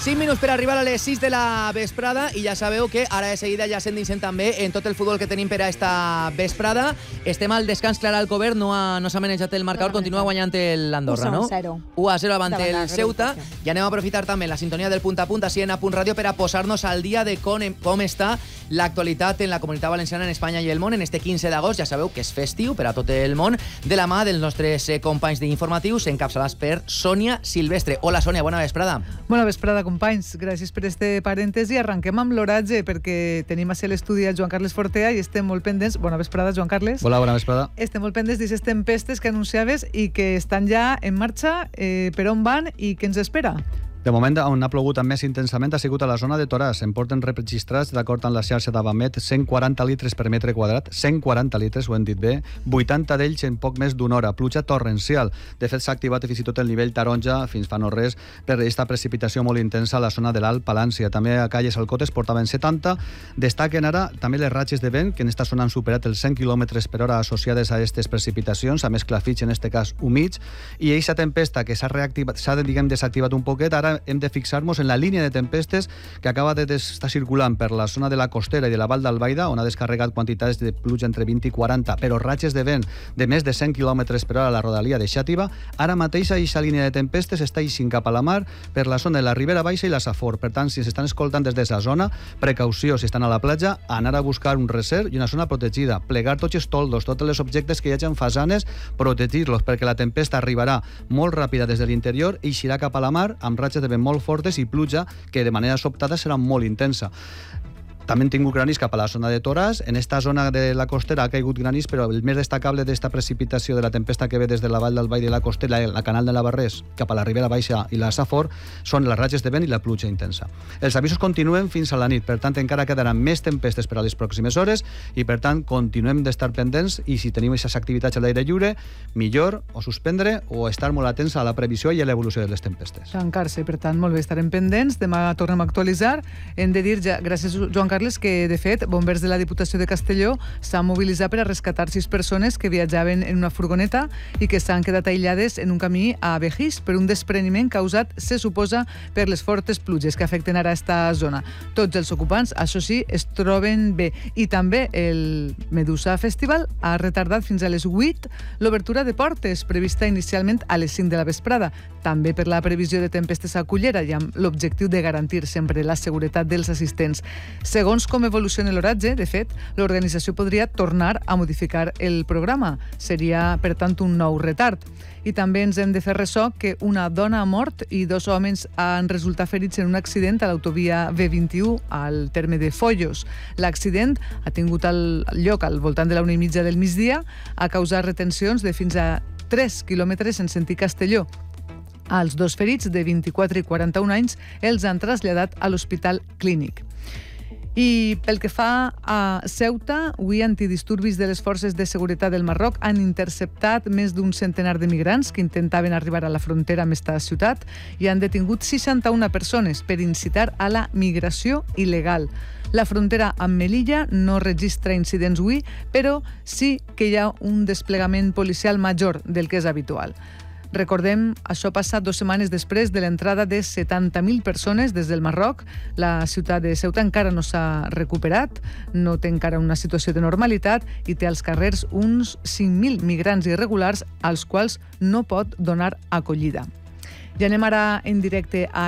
5 minuts per arribar a les 6 de la vesprada i ja sabeu que ara de seguida ja s'endinsem també en tot el futbol que tenim per a esta vesprada. Estem al descans, Clara Alcover, no s'ha manejat el marcador, continua guanyant l'Andorra, no? 1-0 davant el Ceuta. I anem a aprofitar també la sintonia del punt a punt a CNA.radio per a posar-nos al dia de com està l'actualitat en la Comunitat Valenciana, en Espanya i el món en este 15 d'agost. Ja sabeu que és festiu per a tot el món, de la mà dels nostres companys d'informatius encapçalats per Sònia Silvestre. Hola, Sònia, bona vesprada. Bona vesprada, companys. Gràcies per este parèntesi. Arranquem amb l'oratge perquè tenim a ser l'estudi a Joan Carles Fortea i estem molt pendents. Bona vesprada, Joan Carles. Hola, bona vesprada. Estem molt pendents d'aquestes tempestes que anunciaves i que estan ja en marxa. Per on van i què ens espera? De moment, on ha plogut més intensament ha sigut a la zona de Toràs. En porten registrats, d'acord amb la xarxa d'Avamet, 140 litres per metre quadrat. 140 litres, ho hem dit bé. 80 d'ells en poc més d'una hora. Pluja torrencial. De fet, s'ha activat fins i tot el nivell taronja, fins fa no res, per aquesta precipitació molt intensa a la zona de l'Alt Palància. També a Calles Alcotes portaven 70. Destaquen ara també les ratxes de vent, que en esta zona han superat els 100 km per hora associades a aquestes precipitacions, a més clafits, en este cas humits. I aquesta tempesta que s'ha desactivat un poquet, ara hem de fixar-nos en la línia de tempestes que acaba d'estar circulant per la zona de la Costera i de la Val d'Albaida, on ha descarregat quantitats de pluja entre 20 i 40, però ratxes de vent de més de 100 km per hora a la rodalia de Xàtiva. Ara mateix aquesta línia de tempestes està eixint cap a la mar per la zona de la Ribera Baixa i la Safor. Per tant, si s'estan escoltant des d'aquesta zona, precaució si estan a la platja, anar a buscar un recer i una zona protegida, plegar tots els toldos, tots els objectes que hi hagi en façanes, protegir-los, perquè la tempesta arribarà molt ràpida des de l'interior i eixirà cap a la mar amb ratxes de vent molt fortes i pluja que de manera sobtada serà molt intensa. També hem tingut granís cap a la zona de Toràs. En esta zona de la Costera ha caigut granís, però el més destacable d'esta precipitació de la tempesta que ve des de la Vall d'Albaida i la Costera, la Canal de Navarrés, cap a la Ribera Baixa i la Safor, són les ratxes de vent i la pluja intensa. Els avisos continuen fins a la nit, per tant encara quedaran més tempestes per a les pròximes hores i per tant continuem d'estar pendents i si tenim aquestes activitats a l'aire lliure, millor o suspendre o estar molt atents a la previsió i a l'evolució de les tempestes. Tancar-se, per tant, molt bé, estarem pendents. Demà tornem a actualitzar. Hem de dir ja, gràcies Joan Carles, que de fet bombers de la Diputació de Castelló s'han mobilitzat per a rescatar 6 persones que viatjaven en una furgoneta i que s'han quedat aïllades en un camí a Begís per un despreniment causat, se suposa, per les fortes pluges que afecten ara esta zona. Tots els ocupants, això sí, es troben bé. I també el Medusa Festival ha retardat fins a les 8 l'obertura de portes, prevista inicialment a les 5 de la vesprada, també per la previsió de tempestes a Cullera i amb l'objectiu de garantir sempre la seguretat dels assistents. Segons com evoluciona l'oratge, de fet, l'organització podria tornar a modificar el programa. Seria, per tant, un nou retard. I també ens hem de fer ressò que una dona ha mort i 2 homes han resultat ferits en un accident a l'autovia B21 al terme de Follos. L'accident ha tingut lloc al voltant de la 1:30 del migdia, ha causat retencions de fins a 3 quilòmetres en sentit Castelló. Els 2 ferits, de 24 i 41 anys, els han traslladat a l'Hospital Clínic. I pel que fa a Ceuta, avui antidisturbis de les forces de seguretat del Marroc han interceptat més d'un centenar de migrants que intentaven arribar a la frontera amb esta ciutat i han detingut 61 persones per incitar a la migració il·legal. La frontera amb Melilla no registra incidents avui, però sí que hi ha un desplegament policial major del que és habitual. Recordem, això passa 2 setmanes després de l'entrada de 70.000 persones des del Marroc. La ciutat de Ceuta encara no s'ha recuperat, no té encara una situació de normalitat i té als carrers uns 5.000 migrants irregulars als quals no pot donar acollida. Ja anem ara en directe a